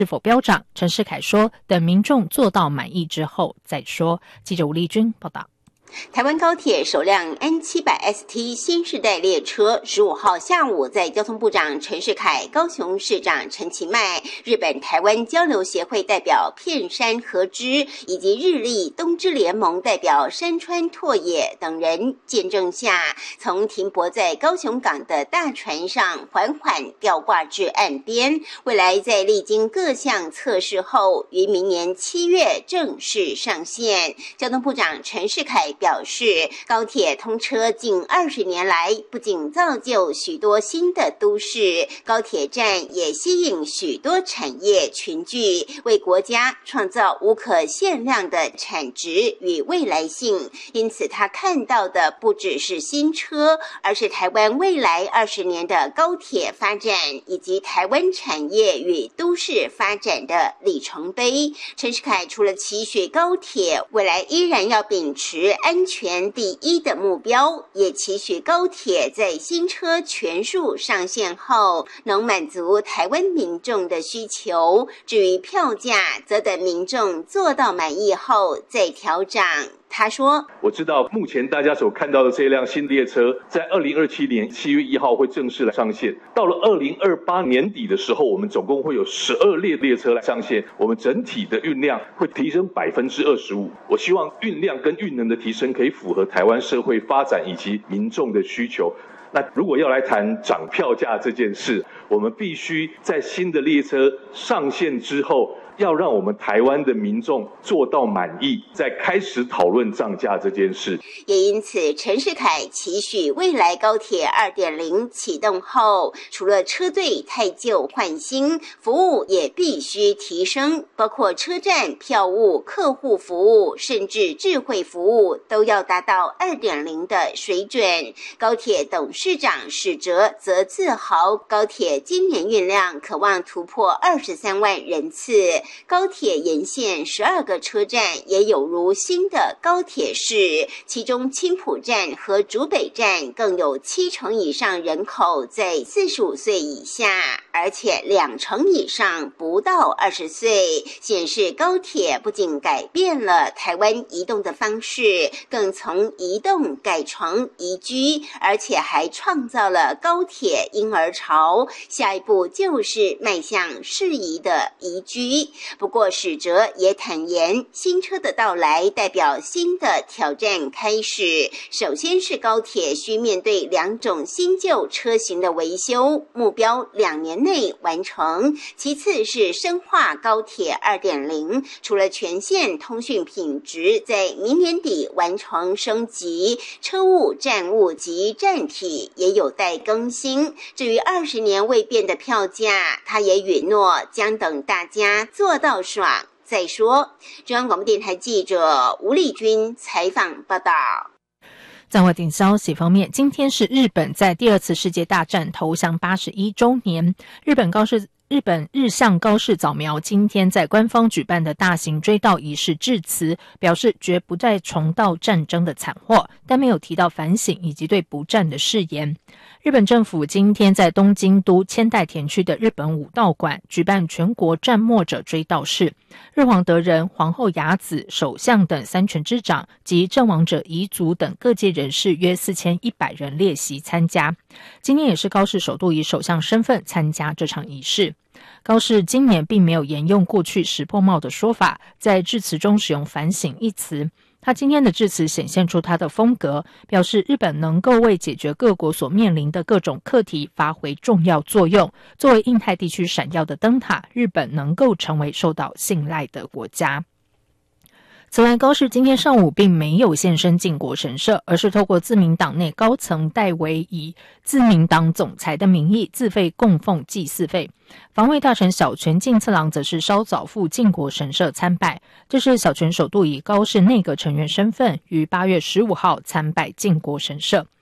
是否飙涨？陈世凯说，等民众做到满意之后再说。记者吴丽君报道。 台湾高铁首辆 N700ST 新世代列车15号下午在交通部长陈世凯、高雄市长陈其迈、日本台湾交流协会代表片山和之以及日立东芝联盟代表山川拓也等人见证下，从停泊在高雄港的大船上缓缓吊挂至岸边，未来在历经各项测试后，于明年7月正式上线。交通部长陈世凯表示，高铁通车近20年来，不仅造就许多新的都市，高铁站也吸引许多产业群聚，为国家创造无可限量的产值与未来性。因此，他看到的不只是新车，而是台湾未来20年的高铁发展，以及台湾产业与都市发展的里程碑。陈世凯除了期许高铁未来依然要秉持安全第一的目标，也期许高铁在新车全数上线后，能满足台湾民众的需求。至于票价，则等民众做到满意后再调涨。他说， 我知道目前大家所看到的这辆新列车在2027年7月1号会正式来上线，到了2028年底的时候，我们总共会有12列车来上线，我们整体的运量会提升25%。我希望运量跟运能的提升可以符合台湾社会发展以及民众的需求。那如果要来谈涨票价这件事，我们必须在新的列车上线之后，要让我们台湾的民众做到满意，再开始讨论涨价这件事。 也因此，陈世凯期许未来高铁 2.0 启动后，除了车队汰旧换新，服务也必须提升，包括车站、票务、客户服务，甚至智慧服务都要达到 2.0 的水准。高铁董事长史哲则自豪，高铁今年运量可望突破23万人次。高铁沿线12个车站也有如新的高铁市，其中青埔站和竹北站更有70%以上人口在45岁以下，而且20%以上不到20岁，显示高铁不仅改变了台湾移动的方式，更从移动改成宜居，而且还创造了高铁婴儿潮，下一步就是迈向适宜的宜居。不过史哲也坦言，新车的到来代表新的挑战开始，首先是高铁需面对2种新旧车型的维修，目标2年内完成，其次是深化高铁 2.0， 除了全线通讯品质在明年底完成升级，车务、站务及站体也有待更新。至于20年未变的票价，他也允诺将等大家做到爽再说。中央广播电台记者吴丽君采访报道。 在外电消息方面，今天是日本在第2次世界大战投降81周年。日本日向高市早苗今天在官方举办的大型追悼仪式致辞，表示绝不再重蹈战争的惨祸，但没有提到反省以及对不战的誓言。日本政府今天在东京都千代田区的日本武道馆举办全国战没者追悼式，日皇德仁、皇后雅子、首相等三权之长及阵亡者遗族等各界人士约4100人列席参加。今年也是高市首度以首相身份参加这场仪式。高市今年并没有沿用过去石破茂的说法，在致辞中使用反省一词。他今天的致辞显现出他的风格，表示日本能够为解决各国所面临的各种课题发挥重要作用，作为印太地区闪耀的灯塔，日本能够成为受到信赖的国家。此外，高市今天上午并没有现身靖国神社，而是透过自民党内高层代为以自民党总裁的名义自费供奉祭祀费。防卫大臣小泉进次郎则是稍早赴靖国神社参拜，这是小泉首度以高市内阁成员身份于8月15号参拜靖国神社。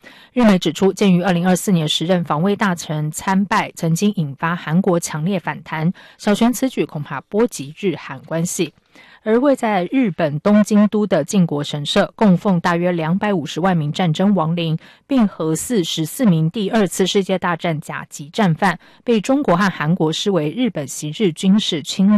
日媒指出，鉴于2024年时任防卫大臣参拜曾经引发韩国强烈反弹，小泉此举恐怕波及日韩关系。而位在日本东京都的靖国神社，供奉大约250万名战争亡灵，并核祀14名第二次世界大战甲级战犯，被中国和韩国视为日本昔日军事侵略